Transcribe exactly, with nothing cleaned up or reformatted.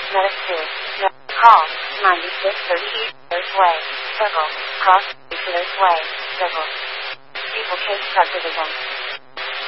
Medic two. No. Call. ninety-six thirty East Village Way. Circle. Cross. East Village Way. Circle. Duplicate subdivision.